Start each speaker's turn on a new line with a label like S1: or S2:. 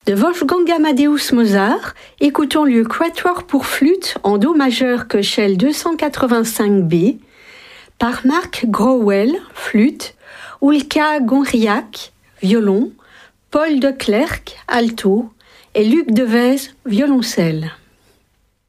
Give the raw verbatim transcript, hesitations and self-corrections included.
S1: De Wolfgang Amadeus Mozart, écoutons le Quatuor pour flûte en Do majeur Köchel deux cent quatre-vingt-cinq B par Marc Grauwel, flûte, Ulka Gonriac, violon, Paul de Clercq, alto et Luc Devèze, violoncelle.